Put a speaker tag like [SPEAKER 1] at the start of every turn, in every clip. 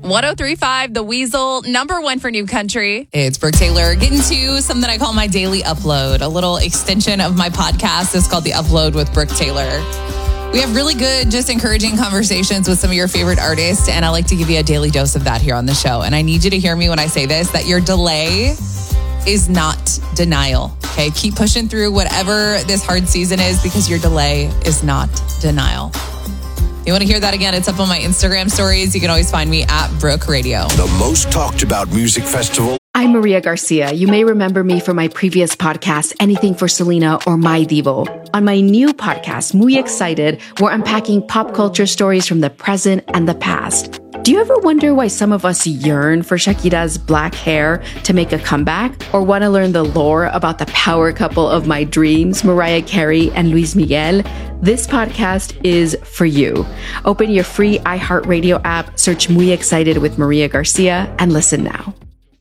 [SPEAKER 1] 103.5, The Weasel, number one for new country.
[SPEAKER 2] It's Brooke Taylor getting to something I call my daily upload, a little extension of my podcast. It's called The Upload with Brooke Taylor. We have really good, just encouraging conversations with some of your favorite artists, and I like to give you a daily dose of that here on the show. And I need you to hear me when I say this, that your delay is not denial, okay? Keep pushing through whatever this hard season is because your delay is not denial. You want to hear that again? It's up on my Instagram stories. You can always find me at Brooke Radio.
[SPEAKER 3] The most talked about music festival.
[SPEAKER 4] I'm Maria Garcia. You may remember me from my previous podcast, Anything for Selena or My Divo. On my new podcast, Muy Excited, we're unpacking pop culture stories from the present and the past. Do you ever wonder why some of us yearn for Shakira's black hair to make a comeback? Or want to learn the lore about the power couple of my dreams, Mariah Carey and Luis Miguel? This podcast is for you. Open your free iHeartRadio app, search Muy Excited with Maria Garcia, and listen now.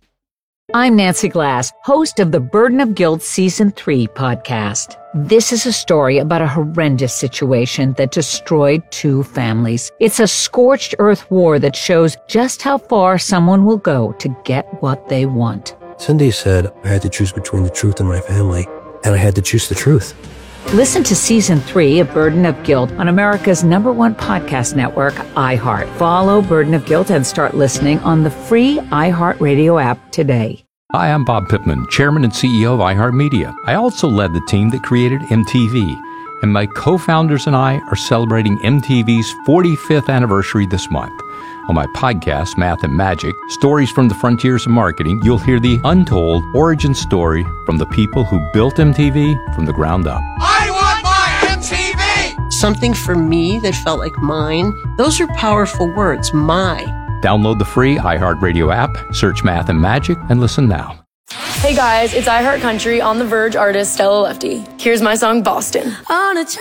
[SPEAKER 5] I'm Nancy Glass, host of the Burden of Guilt Season 3 podcast. This is a story about a horrendous situation that destroyed 2 families. It's a scorched earth war that shows just how far someone will go to get what they want.
[SPEAKER 6] Cindy said I had to choose between the truth and my family, and I had to choose the truth.
[SPEAKER 5] Listen to Season 3 of Burden of Guilt on America's #1 podcast network, iHeart. Follow Burden of Guilt and start listening on the free iHeartRadio app today.
[SPEAKER 7] Hi, I'm Bob Pittman, Chairman and CEO of iHeartMedia. I also led the team that created MTV, and my co-founders and I are celebrating MTV's 45th anniversary this month. On my podcast, Math and Magic, Stories from the Frontiers of Marketing, you'll hear the untold origin story from the people who built MTV from the ground up.
[SPEAKER 8] I want my MTV!
[SPEAKER 9] Something for me that felt like mine. Those are powerful words, my.
[SPEAKER 7] Download the free iHeartRadio app, search Math and Magic, and listen now.
[SPEAKER 10] Hey guys, it's iHeart Country on the Verge artist Stella Lefty. Here's my song, Boston.